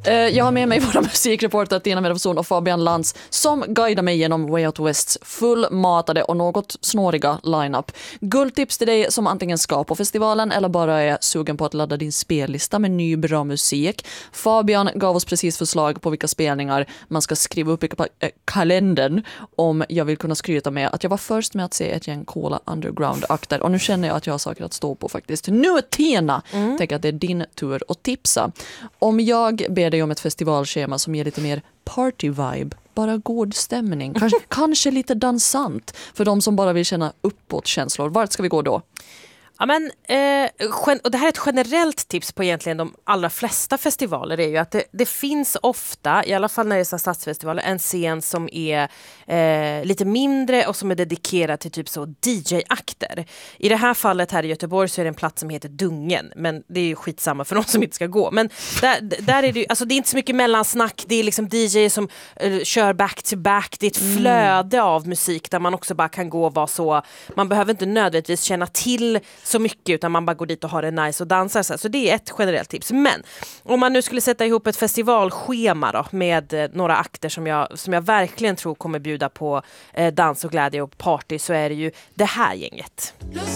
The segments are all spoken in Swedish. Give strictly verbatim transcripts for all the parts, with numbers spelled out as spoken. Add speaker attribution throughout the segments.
Speaker 1: Jag har med mig våra musikreporter Tina Medovson och Fabian Lantz som guidar mig genom Way Out Wests fullmatade och något snåriga lineup. Guldtips till dig som antingen ska på festivalen eller bara är sugen på att ladda din spellista med ny bra musik. Fabian gav oss precis förslag på vilka spelningar man ska skriva upp i kalendern om jag vill kunna skryta med att jag var först med att se ett gäng coola underground-akter. Och nu känner jag att jag har saker att stå på faktiskt. Nu Tina, mm. tänker att det är din tur att tipsa. Om jag ber dig om ett festivalschema som ger lite mer party-vibe, bara god stämning, kanske, kanske lite dansant för de som bara vill känna uppåt känslor. Vart ska vi gå då?
Speaker 2: Ja, men, eh, gen- och det här är ett generellt tips på egentligen de allra flesta festivaler är ju att det, det finns ofta, i alla fall när det är så stadsfestivaler, en scen som är eh, lite mindre och som är dedikerad till typ så D J-akter. I det här fallet här i Göteborg så är det en plats som heter Dungen, men det är ju skitsamma för de som inte ska gå. Men där, där är det ju, alltså det är inte så mycket mellansnack, det är liksom D J som eh, kör back to back, det är ett mm. flöde av musik där man också bara kan gå och vara så, man behöver inte nödvändigtvis känna till så mycket utan man bara går dit och har det nice och dansar. Så det är ett generellt tips. Men om man nu skulle sätta ihop ett festivalschema då, med några akter som jag, som jag verkligen tror kommer bjuda på eh, dans och glädje och party, så är det ju det här gänget.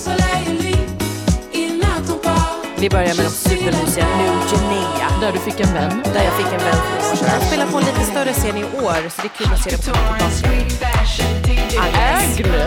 Speaker 2: Vi börjar med de supermusiga New Guinea.
Speaker 1: Där du fick en vän.
Speaker 2: Där jag fick en vän för år sedan. Jag spelar på en lite större scen i år, så det är kul att se det på tillbaka.
Speaker 1: Ägle.